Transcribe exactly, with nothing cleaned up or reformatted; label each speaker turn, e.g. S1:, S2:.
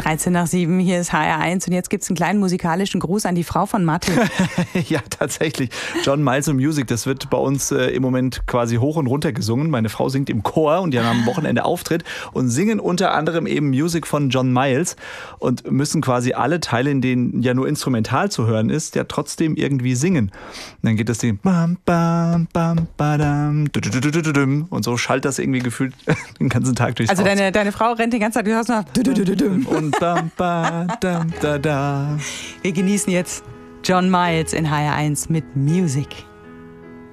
S1: dreizehn nach sieben, hier ist H R eins und jetzt gibt es einen kleinen musikalischen Gruß an die Frau von Mathe.
S2: Ja, tatsächlich. John Miles und Music, das wird bei uns äh, im Moment quasi hoch und runter gesungen. Meine Frau singt im Chor und die haben am Wochenende Auftritt und singen unter anderem eben Music von John Miles und müssen quasi alle Teile, in denen ja nur instrumental zu hören ist, ja trotzdem irgendwie singen. Und dann geht das Ding bam, bam, bam, badam, und so schallt das irgendwie gefühlt den ganzen Tag durchs
S1: Also
S2: Haus.
S1: deine, deine Frau rennt den ganzen Tag durchs Haus nach
S2: und bam, ba, dam, da, da.
S1: Wir genießen jetzt John Miles in H R eins mit Music.